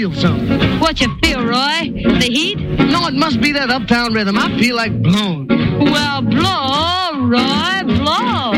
feel something. What you feel, Roy? The heat? No, it must be that uptown rhythm. I feel like blowing. Well, blow, Roy, blow.